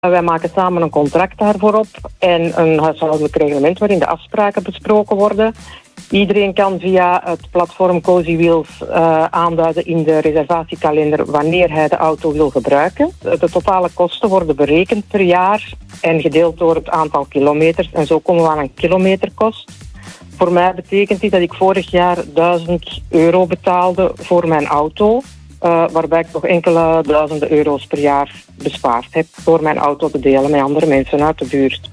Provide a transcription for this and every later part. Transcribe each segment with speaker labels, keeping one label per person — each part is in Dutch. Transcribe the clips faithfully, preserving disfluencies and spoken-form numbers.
Speaker 1: Wij maken samen een contract daarvoor op en een huishoudelijk reglement waarin de afspraken besproken worden. Iedereen kan via het platform Cozy Wheels uh, aanduiden in de reservatiekalender wanneer hij de auto wil gebruiken. De totale kosten worden berekend per jaar en gedeeld door het aantal kilometers. En zo komen we aan een kilometerkost. Voor mij betekent dit dat ik vorig jaar duizend euro betaalde voor mijn auto. Uh, waarbij ik nog enkele duizenden euro's per jaar bespaard heb door mijn auto te delen met andere mensen uit de buurt.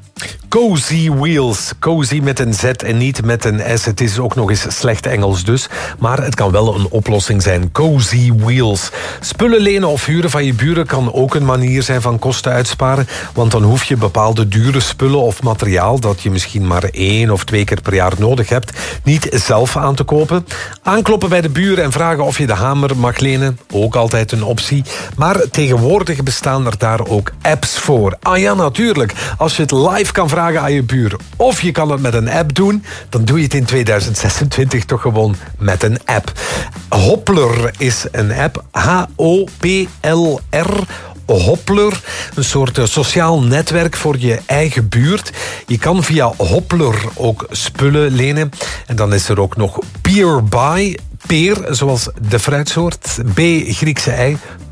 Speaker 2: Cozy Wheels. Cozy met een Z en niet met een S. Het is ook nog eens slecht Engels dus. Maar het kan wel een oplossing zijn. Cozy Wheels. Spullen lenen of huren van je buren kan ook een manier zijn van kosten uitsparen. Want dan hoef je bepaalde dure spullen of materiaal dat je misschien maar één of twee keer per jaar nodig hebt, niet zelf aan te kopen. Aankloppen bij de buren en vragen of je de hamer mag lenen. Ook altijd een optie. Maar tegenwoordig bestaan er daar ook apps voor. Ah ja, natuurlijk. Als je het live kan vragen aan je buur of je kan het met een app doen, dan doe je het in tweeduizend zesentwintig toch gewoon met een app. Hoppler is een app. H O P L R. Hoppler, een soort sociaal netwerk voor je eigen buurt. Je kan via Hoppler ook spullen lenen. En dan is er ook nog Peerbuy. Peer, zoals de fruitsoort. B, Griekse ei.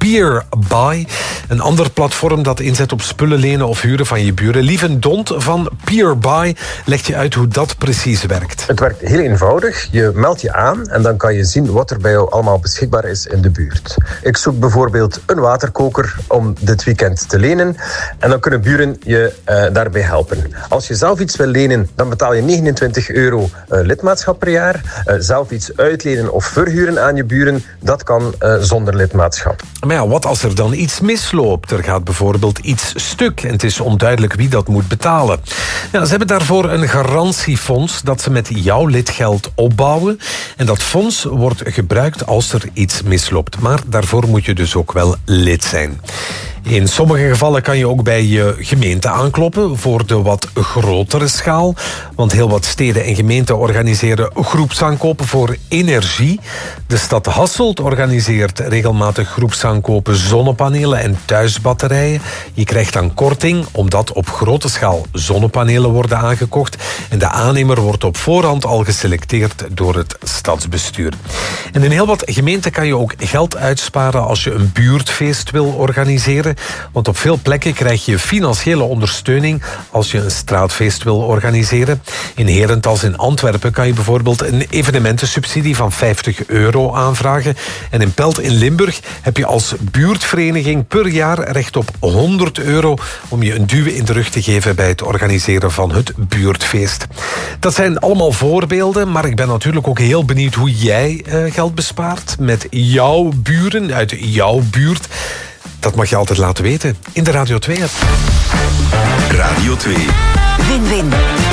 Speaker 2: Peerbuy. Een ander platform dat inzet op spullen lenen of huren van je buren. Lieven Dont van Peerbuy legt je uit hoe dat precies werkt.
Speaker 3: Het werkt heel eenvoudig. Je meldt je aan en dan kan je zien wat er bij jou allemaal beschikbaar is in de buurt. Ik zoek bijvoorbeeld een waterkoker om dit weekend te lenen. En dan kunnen buren je uh, daarbij helpen. Als je zelf iets wil lenen, dan betaal je negenentwintig euro uh, lidmaatschap per jaar. Uh, zelf iets uitlenen of verhuren aan je buren, dat kan uh, zonder lidmaatschap.
Speaker 2: Maar ja, wat als er dan iets misloopt? Er gaat bijvoorbeeld iets stuk en het is onduidelijk wie dat moet betalen. Ja, ze hebben daarvoor een garantiefonds dat ze met jouw lidgeld opbouwen. En dat fonds wordt gebruikt als er iets misloopt. Maar daarvoor moet je dus ook wel lid zijn. In sommige gevallen kan je ook bij je gemeente aankloppen voor de wat grotere schaal. Want heel wat steden en gemeenten organiseren groepsaankopen voor energie. De stad Hasselt organiseert regelmatig groepsaankopen zonnepanelen en thuisbatterijen. Je krijgt dan korting omdat op grote schaal zonnepanelen worden aangekocht. En de aannemer wordt op voorhand al geselecteerd door het stadsbestuur. En in heel wat gemeenten kan je ook geld uitsparen als je een buurtfeest wil organiseren. Want op veel plekken krijg je financiële ondersteuning als je een straatfeest wil organiseren. In Herentals in Antwerpen kan je bijvoorbeeld een evenementensubsidie van vijftig euro aanvragen. En in Pelt in Limburg heb je als buurtvereniging per jaar recht op honderd euro om je een duw in de rug te geven bij het organiseren van het buurtfeest. Dat zijn allemaal voorbeelden, maar ik ben natuurlijk ook heel benieuwd hoe jij uh, geld bespaart met jouw buren uit jouw buurt. Dat mag je altijd laten weten in de Radio twee app.
Speaker 4: Radio twee.
Speaker 5: Win-win.